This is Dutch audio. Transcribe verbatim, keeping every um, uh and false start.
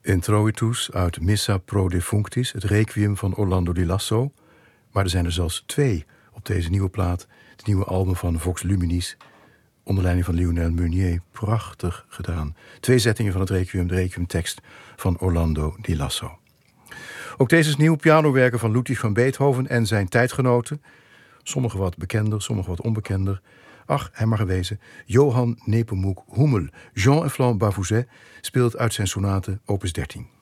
Introitus uit Missa pro defunctis, het requiem van Orlando di Lasso. Maar er zijn er zelfs twee op deze nieuwe plaat. Het nieuwe album van Vox Luminis, onder leiding van Lionel Meunier. Prachtig gedaan. Twee zettingen van het requiem, de requiemtekst van Orlando di Lasso. Ook deze is nieuw, pianowerken van Ludwig van Beethoven en zijn tijdgenoten. Sommige wat bekender, sommige wat onbekender. Ach, hij mag er wezen. Johann Nepomuk Hummel. Jean-Efflant Bavouzet speelt uit zijn sonate opus dertien.